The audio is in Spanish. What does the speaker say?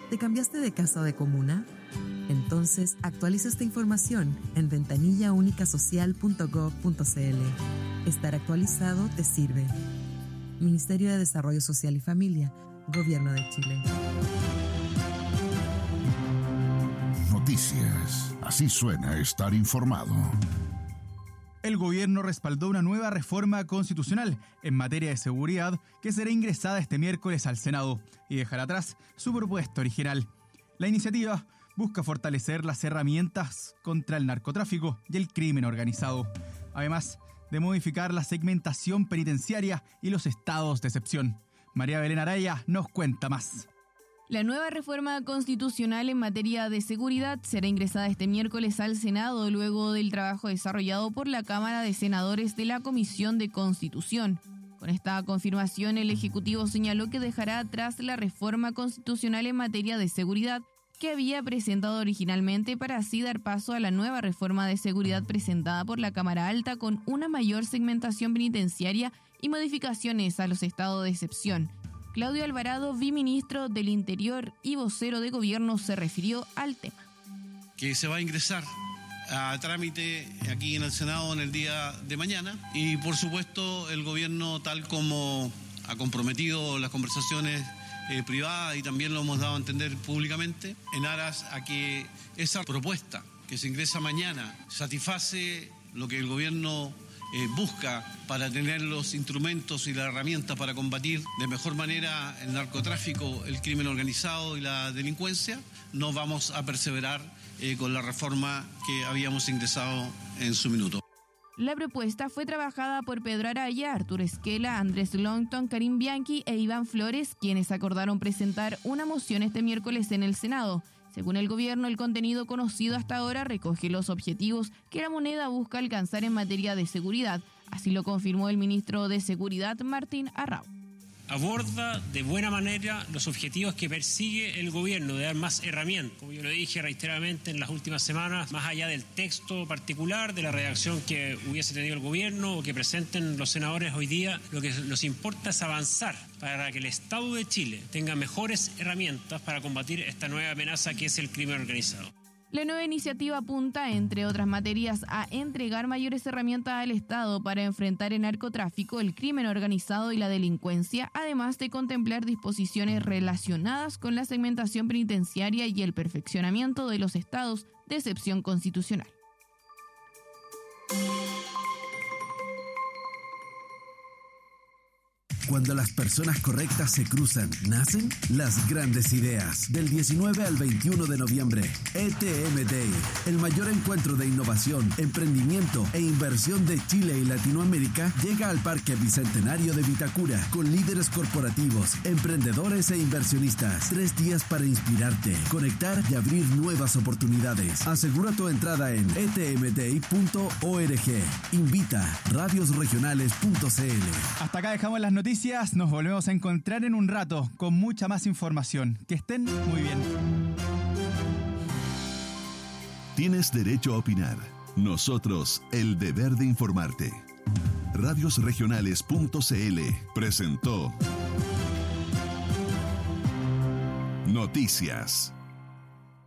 ¿Te cambiaste de casa o de comuna? Entonces, actualiza esta información en ventanillaunicasocial.gov.cl. Estar actualizado te sirve. Ministerio de Desarrollo Social y Familia, Gobierno de Chile. Noticias. Así suena estar informado. El gobierno respaldó una nueva reforma constitucional en materia de seguridad que será ingresada este miércoles al Senado y dejará atrás su propuesta original. La iniciativa busca fortalecer las herramientas contra el narcotráfico y el crimen organizado, además de modificar la segmentación penitenciaria y los estados de excepción. María Belén Araya nos cuenta más. La nueva reforma constitucional en materia de seguridad será ingresada este miércoles al Senado luego del trabajo desarrollado por la Cámara de Senadores de la Comisión de Constitución. Con esta confirmación, el Ejecutivo señaló que dejará atrás la reforma constitucional en materia de seguridad que había presentado originalmente para así dar paso a la nueva reforma de seguridad presentada por la Cámara Alta con una mayor segmentación penitenciaria y modificaciones a los estados de excepción. Claudio Alvarado, viceministro del Interior y vocero de Gobierno, se refirió al tema. Que se va a ingresar a trámite aquí en el Senado en el día de mañana y por supuesto el Gobierno, tal como ha comprometido las conversaciones privadas y también lo hemos dado a entender públicamente, en aras a que esa propuesta que se ingresa mañana satisface lo que el Gobierno busca para tener los instrumentos y las herramientas para combatir de mejor manera el narcotráfico, el crimen organizado y la delincuencia. No vamos a perseverar con la reforma que habíamos ingresado en su minuto. La propuesta fue trabajada por Pedro Araya, Arturo Esquela, Andrés Longton, Karim Bianchi e Iván Flores, quienes acordaron presentar una moción este miércoles en el Senado. Según el gobierno, el contenido conocido hasta ahora recoge los objetivos que la moneda busca alcanzar en materia de seguridad. Así lo confirmó el ministro de Seguridad, Martín Arrau. Aborda de buena manera los objetivos que persigue el gobierno de dar más herramientas. Como yo lo dije reiteradamente en las últimas semanas, más allá del texto particular, de la redacción que hubiese tenido el gobierno o que presenten los senadores hoy día, lo que nos importa es avanzar para que el Estado de Chile tenga mejores herramientas para combatir esta nueva amenaza que es el crimen organizado. La nueva iniciativa apunta, entre otras materias, a entregar mayores herramientas al Estado para enfrentar el narcotráfico, el crimen organizado y la delincuencia, además de contemplar disposiciones relacionadas con la segmentación penitenciaria y el perfeccionamiento de los estados de excepción constitucional. Cuando las personas correctas se cruzan, nacen las grandes ideas. Del 19 al 21 de noviembre, ETM Day, el mayor encuentro de innovación, emprendimiento e inversión de Chile y Latinoamérica, llega al Parque Bicentenario de Vitacura con líderes corporativos, emprendedores e inversionistas. 3 días para inspirarte, conectar y abrir nuevas oportunidades. Asegura tu entrada en etmday.org. Invita radiosregionales.cl. Hasta acá dejamos las noticias. Nos volvemos a encontrar en un rato con mucha más información. Que estén muy bien. Tienes derecho a opinar. Nosotros, el deber de informarte. Radiosregionales.cl presentó Noticias.